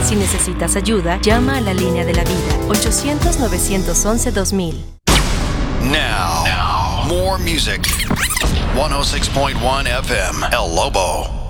Si necesitas ayuda, llama a la línea de la vida, 800-911-2000. Now, more music. 106.1 FM, El Lobo.